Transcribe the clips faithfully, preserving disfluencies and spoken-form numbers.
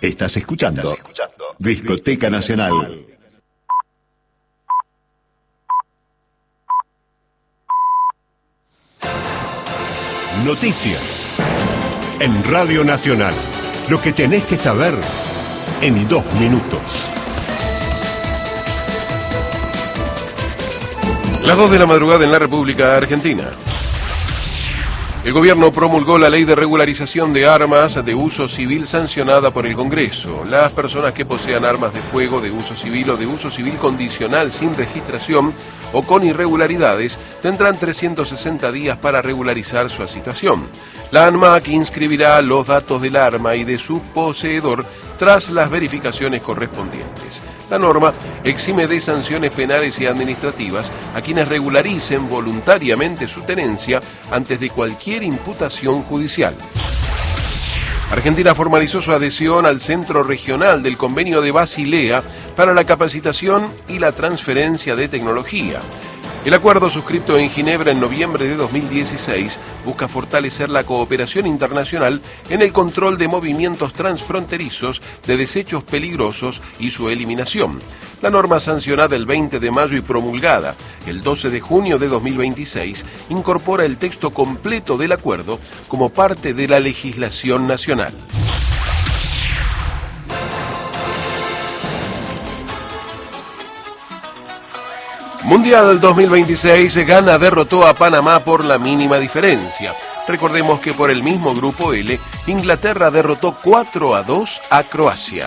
Estás escuchando, Estás escuchando. Discoteca Nacional. Noticias en Radio Nacional. Lo que tenés que saber en dos minutos. Las dos de la madrugada en la República Argentina. El gobierno promulgó la ley de regularización de armas de uso civil sancionada por el Congreso. Las personas que posean armas de fuego de uso civil o de uso civil condicional sin registración o con irregularidades tendrán trescientos sesenta días para regularizar su situación. La ANMAC inscribirá los datos del arma y de su poseedor tras las verificaciones correspondientes. La norma exime de sanciones penales y administrativas a quienes regularicen voluntariamente su tenencia antes de cualquier imputación judicial. Argentina formalizó su adhesión al Centro Regional del Convenio de Basilea para la capacitación y la transferencia de tecnología. El acuerdo suscrito en Ginebra en noviembre de dos mil dieciséis busca fortalecer la cooperación internacional en el control de movimientos transfronterizos de desechos peligrosos y su eliminación. La norma sancionada el veinte de mayo y promulgada el doce de junio de dos mil veintiséis incorpora el texto completo del acuerdo como parte de la legislación nacional. Mundial dos mil veintiséis, Ghana derrotó a Panamá por la mínima diferencia. Recordemos que por el mismo grupo L, Inglaterra derrotó cuatro a dos a Croacia.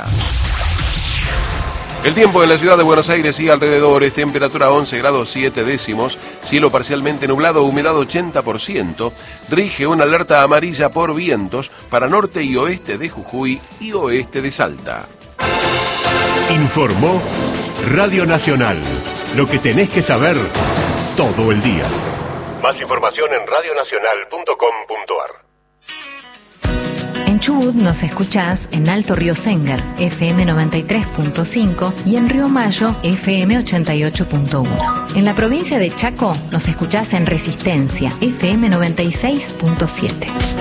El tiempo en la ciudad de Buenos Aires y alrededores, temperatura once grados siete décimos, cielo parcialmente nublado, humedad ochenta por ciento, rige una alerta amarilla por vientos para norte y oeste de Jujuy y oeste de Salta. Informó Radio Nacional. Lo que tenés que saber todo el día. Más información en radio nacional punto com punto a r. En Chubut nos escuchás en Alto Río Sengar, F M noventa y tres punto cinco, y en Río Mayo, F M ochenta y ocho punto uno. En la provincia de Chaco nos escuchás en Resistencia, F M noventa y seis punto siete.